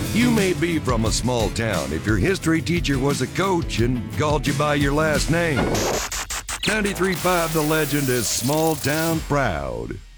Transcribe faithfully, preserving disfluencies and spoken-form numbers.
You may be from a small town if your history teacher was a coach and called you by your last name. ninety-three point five The Legend is small town proud.